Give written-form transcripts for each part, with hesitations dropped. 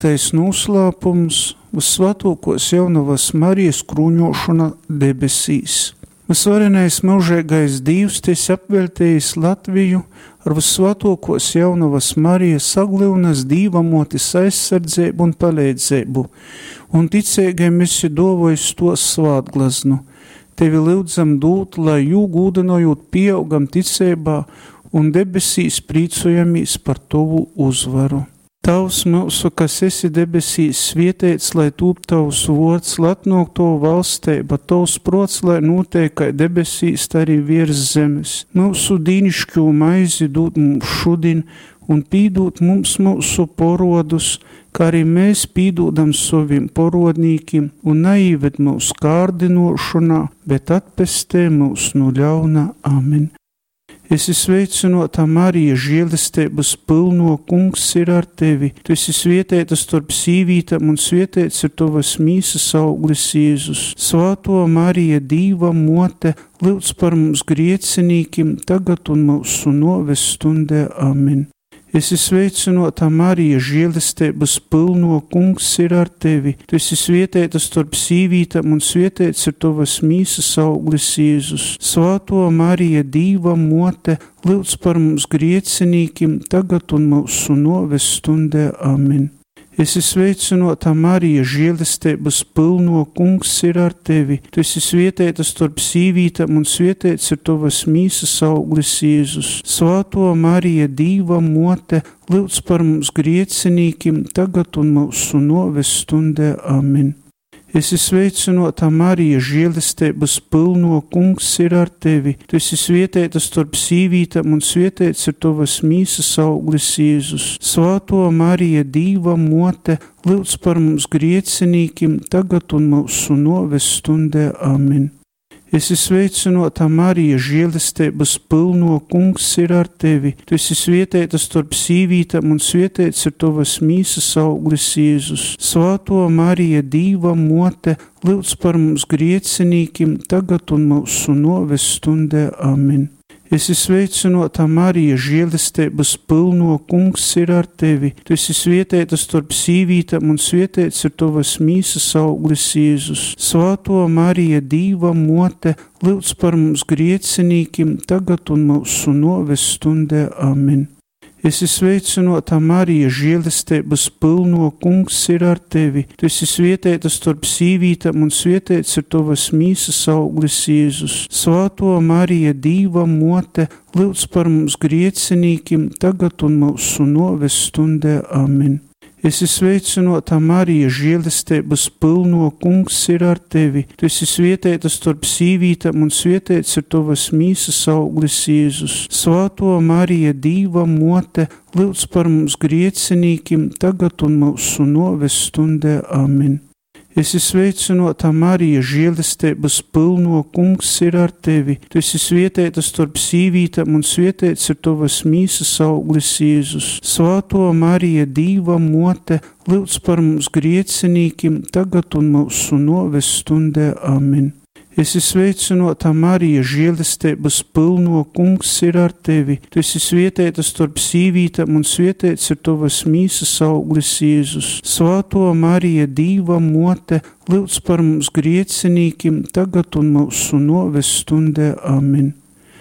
Tais noslēpums Vissvētākos jaunavas Marijas krūņošana debesīs. Visvarenais mūžīgais Dievs ties apveltējis Latviju ar Vissvētākos jaunavas Marijas saglivnas Dīvamotis aizsardzību un palīdzību, un ticīgiem esi dovojis to svātglaznu. Tevi lūdzam dūt, lai jū gūdinojot pieaugam ticībā un debesīs prīcojamies par Tavu uzvaru. Tavs mūsu, kas esi debesīs, svētīts, lai tūp Tavs vārds, lai atnāk Tavu valstība, Tavs prots, lai notiek kā debesīs, tā arī virs zemes. Mūsu dīnišķo maizi dod mums šodien, un pīdot mums mūsu porodus, kā arī mēs pīdodam saviem porodnīkiem, un neīved mūsu kārdinošanā, bet atpestē mūs no ļauna. Amen. Esi sveicinota Marija, žēlastības pilno, Kungs ir ar tevi. Tu esi svētīta starp sīvītām, un svētīts ir tavas mīsas auglis Jēzus. Svāto Marija, Dīva mote, lūdz par mums griecinīkim, tagad un mūsu noves stundē. Amen. Esi sveicinota Marija, žēlastības pilno, Kungs ir ar tevi. Tu esi svētīta starp sīvītām, un svētīts ir tavas mīsas auglis Jēzus. Svāto Marija, Dīva mote, lūdz par mums griecinīkim, tagad un mūsu noves stundē. Amen. Esi sveicinota Marija, žēlastības pilno, Kungs ir ar tevi. Tu esi svētīta starp sīvītām, un svētīts ir tavas mīsas auglis Jēzus. Svāto Marija, Dīva mote, lūdz par mums griecinīkim, tagad un mūsu noves stundē. Amen. Esi sveicinota Marija, žēlastības pilno, Kungs ir ar tevi. Tu esi svētīta starp sīvītām, un svētīts ir tavas mīsas auglis Jēzus. Svāto Marija, Dīva mote, lūdz par mums griecinīkim, tagad un mūsu noves stundē. Amen. Esi sveicinota Marija, žēlastības pilno, Kungs ir ar tevi. Tu esi svētīta starp sīvītām, un svētīts ir tavas mīsas auglis Jēzus. Svāto Marija, Dīva mote, lūdz par mums griecinīkim, tagad un mūsu noves stundē. Amen. Esi sveicinota Marija, žēlastības pilno, Kungs ir ar tevi. Tu esi svētīta starp sīvītām, un svētīts ir tavas mīsas auglis Jēzus. Svāto Marija, Dīva mote, lūdz par mums griecinīkim, tagad un mūsu noves stundē. Amen. Esi sveicinota Marija, žēlastības pilno, Kungs ir ar tevi. Tu esi svētīta starp sīvītām, un svētīts ir tavas mīsas auglis Jēzus. Svāto Marija, Dīva mote, lūdz par mums griecinīkim, tagad un mūsu noves stundē. Amen. Esi sveicinota Marija, žēlastības pilno, Kungs ir ar tevi. Tu esi svētīta starp sīvītām, un svētīts ir tavas mīsas auglis Jēzus. Svāto Marija, Dīva mote, lūdz par mums griecinīkim, tagad un mūsu noves stundē. Amen. Esi sveicinota Marija, žēlastības pilno, Kungs ir ar tevi. Tu esi svētīta starp sīvītām, un svētīts ir tavas mīsas auglis Jēzus. Svāto Marija, Dīva mote, lūdz par mums griecinīkim, tagad un mūsu noves stundē. Amen. Esi sveicinota Marija, žēlastības pilno, Kungs ir ar tevi. Tu esi svētīta starp sīvītām, un svētīts ir tavas mīsas auglis Jēzus. Svāto Marija, Dīva mote, lūdz par mums griecinīkim, tagad un mūsu noves stundē. Amen.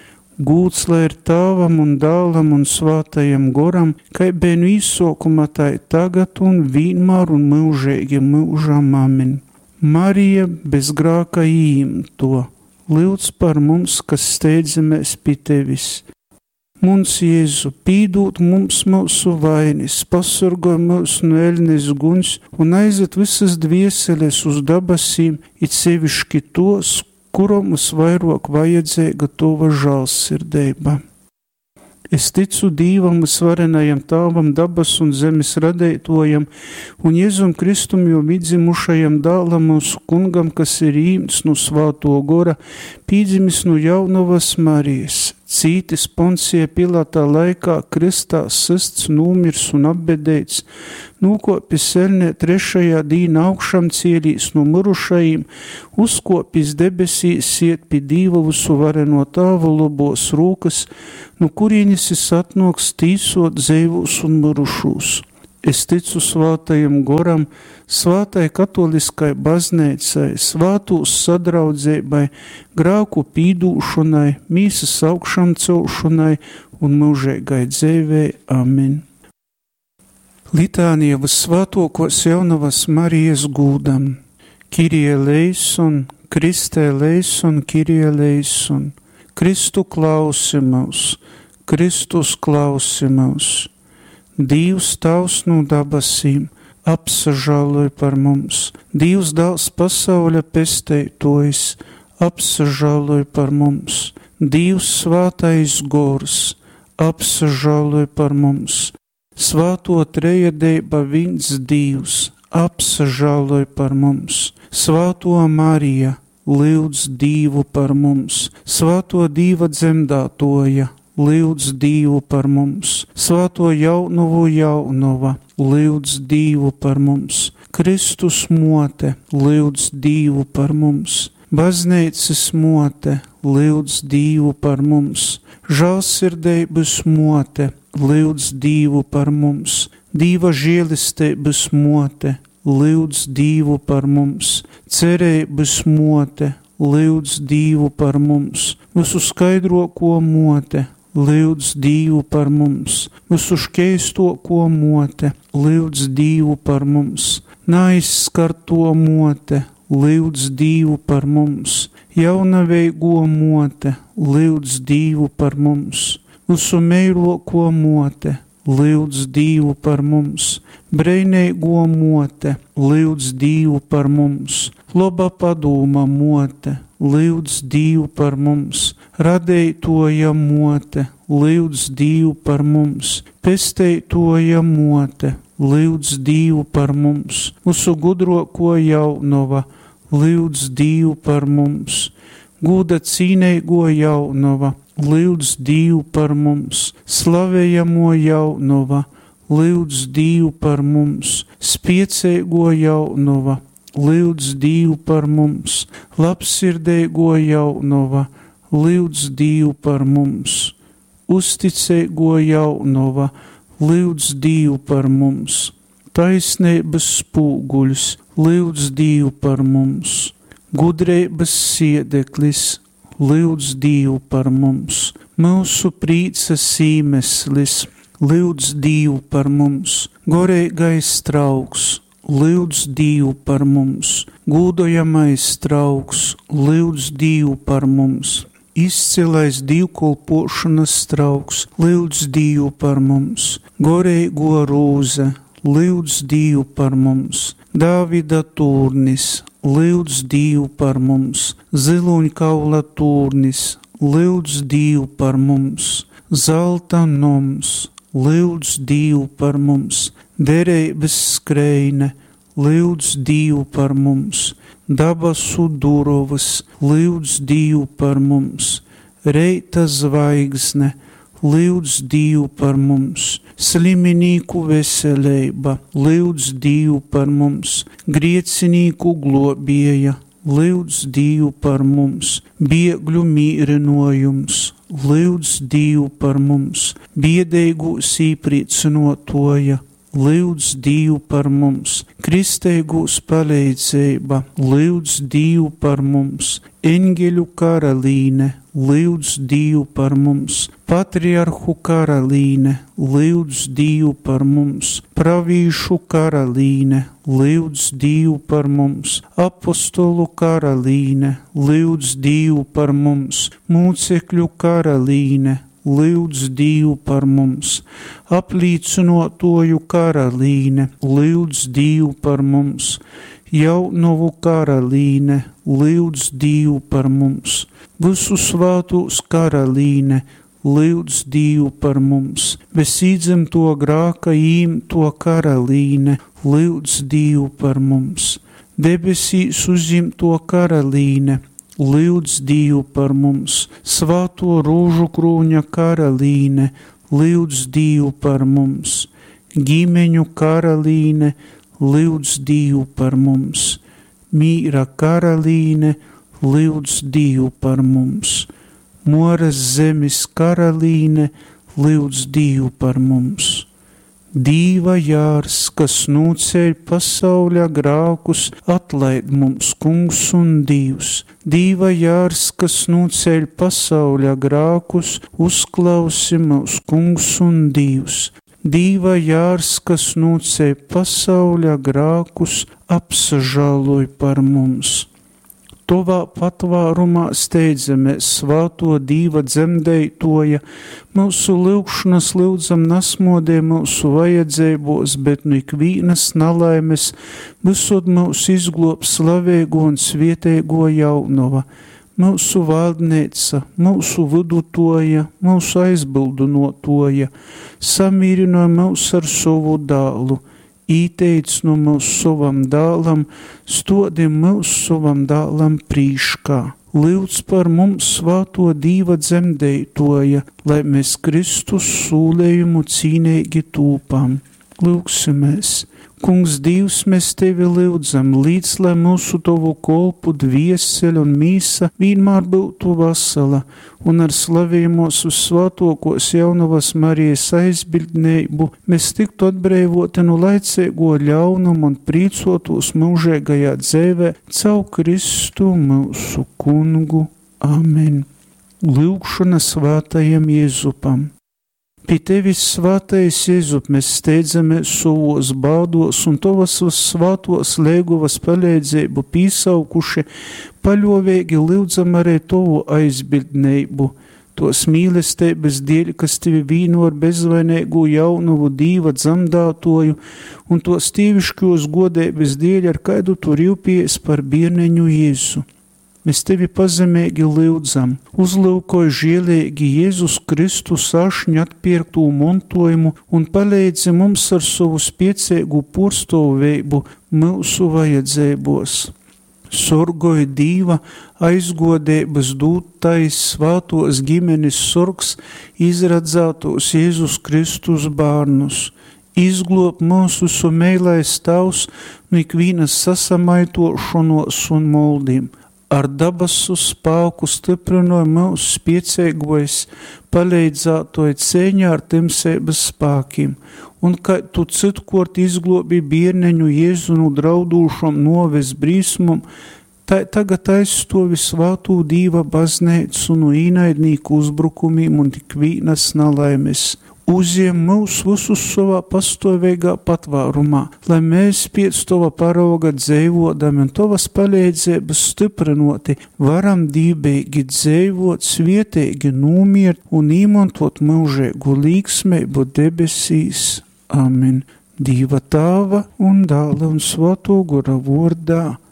Gūts lai ir Tēvam un Dēlam un Svētajam Goram, kai biju īsākumā, tā tagad un vienmēr un mūžīgi mūžam. Amen. Marija bez grāka īimto, lūdz par mums, kas steidzamies pie tevis. Mums, Jēzu, pīdūt mums mūsu vainis, pasargāj mūs no eļnes guņs un aizved visas dvieseles uz dabasīm, it sevišķi tos, kuram mums vairāk vajadzīga tova žēlsirdība. Es ticu Dīvam, visvarenajam Tēvam, dabas un zemes radītojam, un Jēzum Kristum jau vidzimušajam dēlam mūsu Kungam, kas ir īmts no Svāto Gora, pīdzimis no jaunavas Marijas, cītis Poncija Pilāta laikā, kristā sists, nūmirs un apbedēts, nūkopis elnē trešajā dīna augšām cielīs no mirušajiem, uzkopis debesīs, iet pie Dīva visuvareno Tēva labos rūkas, no kurienes es atnāks tīsot dzīvos un mirušos. Es ticu svātajam goram, svātai katoliskai baznīcai, svātūs sadraudzībai, grāku pīdūšanai, mīsas augšām celšanai un mūžīgai dzīvei. Amen. Litānija vissvātokos jaunavas Marijas gūdam. Kyrie eleison, Kriste eleison, Kyrie eleison. Kristu klausimaus, Kristus klausimaus. Dievs Tavs no dabasīm, apsažāloj par mums. Dievs Dāls pasauļa pesteitojs, apsažāloj par mums. Dievs Svātais Gors, apsažāloj par mums. Svāto trejadeiba viens Dievs, apsažāloj par mums. Svāto Marija, lūdz Dievu par mums. Svāto Dieva dzemdātoja, lūdz Dievu par mums. Svāto jaunuvu jaunova, lūdz Dievu par mums. Kristus mote, lūdz Dievu par mums. Baznīcas mote, lūdz Dievu par mums. Žēlsirdības mote, lūdz Dievu par mums. Dieva žēlistības mote, lūdz Dievu par mums. Cerības mote, lūdz Dievu par mums. Visu skaidroko mote, lūdz Dievu par mums. Visu škeistoko mote, lūdz Dievu par mums. Naizskarto mote, lūdz Dievu par mums. Jaunaveigo mote, lūdz Dievu par mums. Visu meiloko mote, lūdz Dievu par mums. Breineigo mote, lūdz Dievu par mums. Loba padūma mote, lūdz Dievu par mums. Radeitoja mote, lūdz Dievu par mums. Pesteitoja mote, lūdz Dievu par mums. Visu gudroko jaunova, lūdz Dievu par mums. Gūda cīneigo jaunova, lūdz Dievu par mums. Slavējamo jaunova, lūdz Dievu par mums. Spieceigo jaunova, lūdz Dievu par mums. Labsirdeigo jaunova, lūdz Dievu par mums. Uzticeigo jaunova, lūdz Dievu par mums. Taisnības spūguļs, lūdz Dievu par mums. Gudreibas siedeklis, lūdz Dievu par mums. Mūsu prīcas īmeslis, lūdz Dievu par mums. Goreigais trauks, lūdz Dievu par mums. Gūdojamais trauks, lūdz Dievu par mums. Izcilais dievkalpošanas trauks, lūdz Dievu par mums. Goreigo rūze, lūdz Dievu par mums. Dāvida tūrnis, lūdz Dievu par mums. Ziluņkaula tūrnis, lūdz Dievu par mums. Zelta noms, lūdz Dievu par mums. Dereibas skreine, lūdz Dievu par mums. Dabasu durovas, lūdz Dievu par mums. Reita zvaigzne, lūdz Dievu par mums. Sliminīku veselība, lūdz Dievu par mums. Griecinīku globieja, lūdz Dievu par mums. Biegļu mīrinojums, lūdz Dievu par mums. Biedeigu sīprīcinotoja, lūdz Dievu par mums. Kristeigus palīdzība, lūdz Dievu par mums. Eņģeļu karalīne, lūdz Dievu par mums. Patriarhu karalīne, lūdz Dievu par mums. Pravīšu karalīne, lūdz Dievu par mums. Apostolu karalīne, lūdz Dievu par mums. Mūcekļu karalīne, lūdz Dievu par mums. Apliecinotoju karalīne, lūdz Dievu par mums. Jaunovu karalīne, lūdz Dievu par mums. Visu svātūs karalīne, lūdz Dievu par mums. Besīdzimto grāka īmto karalīne, lūdz Dievu par mums. Debesīs uzimto karalīne, lūdz Dievu par mums. Svāto rūžu krūņa karalīne, lūdz Dievu par mums. Ģimeņu karalīne, lūdz Dievu par mums. Mīra karalīne, lūdz Dievu par mums. Moras zemes karalīne, lūdz Dievu par mums. Dīva jārs, kas nūceļ pasauļa grākus, atlaid mums, Kungs un Dievs. Dīva jārs, kas nūceļ pasauļa grākus, uzklausi mums, Kungs un Dievs. Dīva jārs, kas nūceļ pasauļa grākus, apsažāloj par mums. Tovā patvārumā steidzamies svāto Dīva dzemdeitoja, mūsu lūgšanas lūdzam nasmodē mūsu vajadzībos, bet nu ikvīnas nalaimes visod mūs izglob slavēgo un svietēgo jaunova, mūsu valdneica, mūsu vidutoja, mūsu aizbildunotoja, samīrinoja mūs ar savu dālu, īteic no mūsu savam dālam, stodim mūsu savam dālam prīškā. Lūdz par mums svāto Dīva dzemdeitoja, lai mēs Kristus sūlējumu cīnīgi tūpam. Lūksimies. Kungs Dievs, mēs Tevi lūdzam, līdz lai mūsu Tavu kolpu dvieseļa un mīsa vienmēr būtu vasala, un ar slavījumos uz svātokos jaunavas Marijas aizbildneibu mēs tiktu atbrīvoti no laicīgo ļaunumu un prīcotos mūžīgajā dzēvē caur Kristu mūsu Kungu. Amen. Lūgšana svātajam Jēzupam. Pie Tevis, svātais Jēzup, mēs steidzamies savos bādos un Tavas svātos lēguvas palīdzību pīsaukuši, paļovīgi lūdzam arī Tavu aizbildneibu, tos mīlestības dēļ, kas Tevi vīno ar bezvainīgu jaunuvu Dīva dzemdātoju, un tos tīviškos godības dēļ, ar kaidu Tu rīvpies par bierneņu Jēzu. Mēs Tevi pazemīgi lūdzam, uzlūkoj žielīgi Jēzus Kristus ašņu atpirktu montojumu un palīdzi mums ar savu spiecīgu porstovēbu mūsu vajadzībos. Sorgoj Dīva aizgodības dūtais svātos ģimenes sorgs izradzātos Jēzus Kristus bārnus. Izglob mūsu sumeilais tavs no ikvīnas sasamaitošanos un moldīm. Ar dabasu spāku stiprinoja mūsu spiecīgojas, palīdzātoja cēņā ar timsības spākiem, un kā Tu citkort izglobi bierneņu Jēzu no draudūšam noves brīsmum, tā tagad aizstovi svātū Dīva bazneicu no īnaidnīku uzbrukumiem un ikvīnas nalaimes. Uziem mūs visus savā pastāvīgā patvārumā, lai mēs pēc Tava parauga dzēvodami un Tavas palīdzības stiprinoti varam dībīgi dzēvot, svietīgi nūmiert un īmantot mūžīgu līgsmeibu debesīs. Amen. Dīva Tāva un Dāla un Svētā Gara vārdā.